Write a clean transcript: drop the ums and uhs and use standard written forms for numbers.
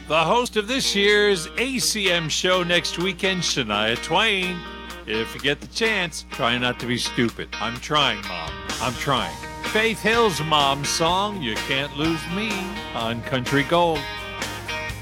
The host of this year's ACM show next weekend, Shania Twain. If you get the chance, try not to be stupid. I'm trying, Mom. I'm trying. Faith Hill's Mom's song, You Can't Lose Me, on Country Gold.